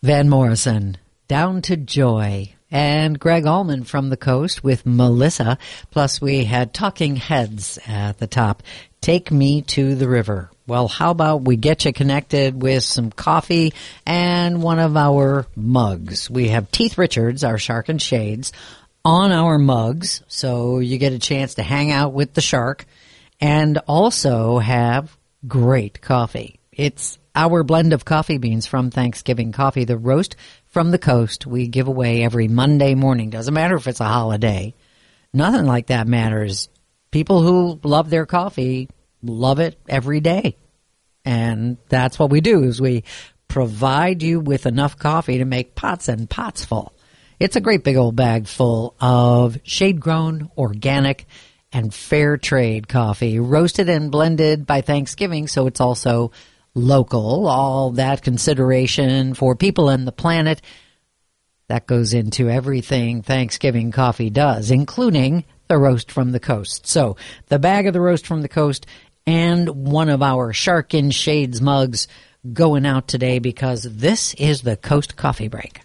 Van Morrison, Down to Joy, and Greg Allman from the Coast with Melissa. Plus we had Talking Heads at the top, Take Me to the River. Well, how about we get you connected with some coffee and one of our mugs. We have Teeth Richards, our Shark and Shades, on our mugs, so you get a chance to hang out with the shark and also have great coffee. It's our blend of coffee beans from Thanksgiving Coffee, the roast from the coast. We give away every Monday morning. Doesn't matter if it's a holiday. Nothing like that matters. People who love their coffee love it every day. And that's what we do, is we provide you with enough coffee to make pots and pots full. It's a great big old bag full of shade-grown, organic, and fair trade coffee, roasted and blended by Thanksgiving, so it's also local. All that consideration for people and the planet, that goes into everything Thanksgiving coffee does, including the roast from the coast. So the bag of the roast from the coast and one of our Shark in Shades mugs going out today, because this is the Coast Coffee Break.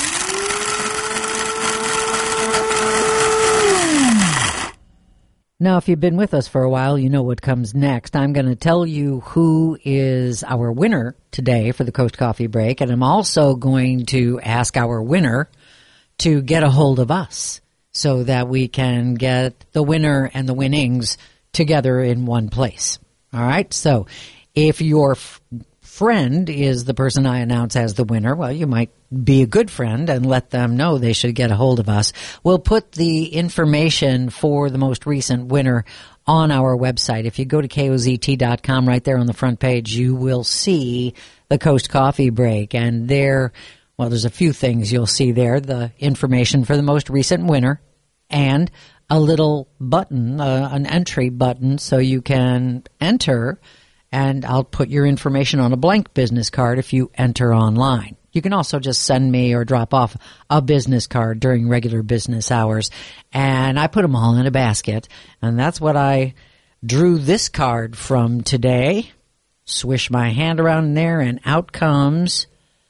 Now, if you've been with us for a while, you know what comes next. I'm going to tell you who is our winner today for the Coast Coffee Break, and I'm also going to ask our winner to get a hold of us so that we can get the winner and the winnings together in one place. All right? So if your friend is the person I announce as the winner, well, you might be a good friend and let them know they should get a hold of us. We'll put the information for the most recent winner on our website. If you go to KOZT.com, right there on the front page, you will see the Coast Coffee Break. And there, well, there's a few things you'll see there. The information for the most recent winner and a little button, an entry button, so you can enter. And I'll put your information on a blank business card if you enter online. You can also just send me or drop off a business card during regular business hours. And I put them all in a basket. And that's what I drew this card from today. Swish my hand around there and out comes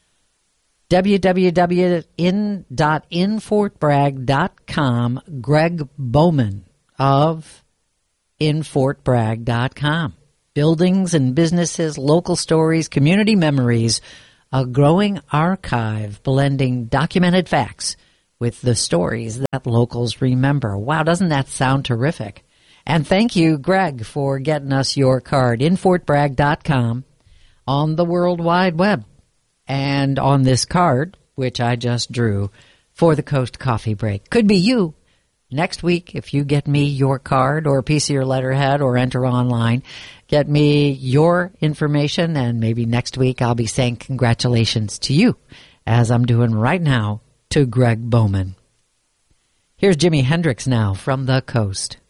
www.infortbragg.com, Greg Bowman of infortbragg.com. Buildings and businesses, local stories, community memories, a growing archive blending documented facts with the stories that locals remember. Wow, doesn't that sound terrific? And thank you, Greg, for getting us your card. InFortBragg.com, on the World Wide Web, and on this card, which I just drew for the Coast Coffee Break. Could be you. Next week, if you get me your card or a piece of your letterhead or enter online, get me your information, and maybe next week I'll be saying congratulations to you, as I'm doing right now to Greg Bowman. Here's Jimi Hendrix now from the Coast.